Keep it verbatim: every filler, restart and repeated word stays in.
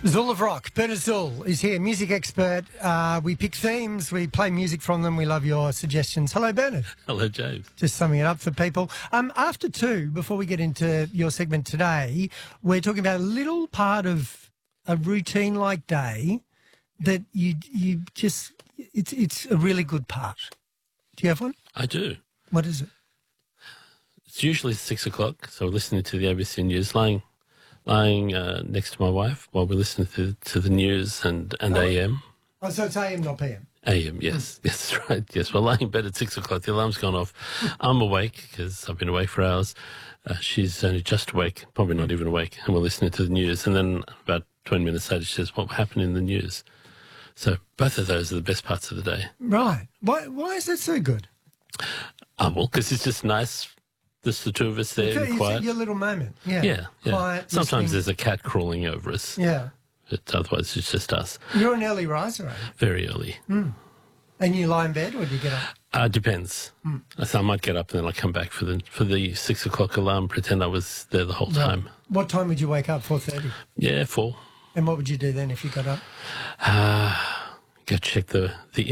Zul of Rock, Bernard Zul is here, music expert. Uh, we pick themes, we play music from them. We love your suggestions. Hello, Bernard. Hello, James. Just summing it up for people. Um, after two, before we get into your segment today, we're talking about a little part of a routine-like day that you you just it's it's a really good part. Do you have one? I do. What is it? It's usually six o'clock, so we're listening to the A B C News, lying lying uh, next to my wife while we're listening to, to the news and, and Oh. A M. Oh, so it's A M, not P M. A M, yes. Yes, that's right. Yes, we're lying in bed at six o'clock. The alarm's gone off. I'm awake because I've been awake for hours. Uh, she's only just awake, probably not even awake, and we're listening to the news. And then about twenty minutes later, she says, what happened in the news? So both of those are the best parts of the day. Right. Why Why is that so good? Oh, well, because it's just nice. There's the two of us there, It's quiet. your little moment. Yeah. Yeah, yeah. Quiet, Sometimes listening. there's a cat crawling over us, Yeah. but otherwise it's just us. You're an early riser, are you? Very early. And you lie in bed or do you get up? Uh, depends. So I might get up and then I come back for the for the six o'clock alarm, pretend I was there the whole time. What time would you wake up? four thirty. Yeah, four. And what would you do then if you got up? Uh, go check the the